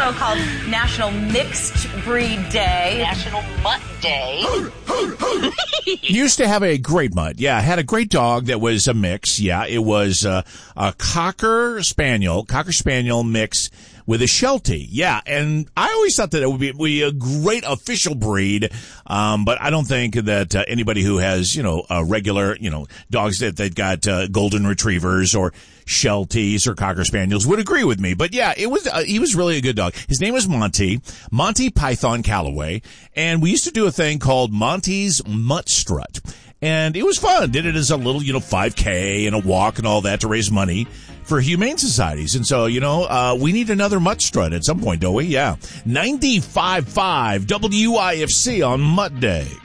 also called National Mixed Breed Day. National Mutt Day. Used to have a great mutt. Yeah, I had a great dog that was a mix. Yeah, it was a Cocker Spaniel mix with a Sheltie. Yeah, and I always thought that it would be a great official breed, but I don't think that anybody who has, a regular, dogs that got golden retrievers or Shelties or Cocker Spaniels would agree with me. But yeah, he was really a good dog. His name was Monty Python Calloway, and we used to do a thing called Monty's Mutt Strut. And it was fun. Did it as a little, 5K and a walk and all that to raise money for humane societies. And so, we need another Mutt Strut at some point, don't we? Yeah. 95.5 WIFC on Mutt Day.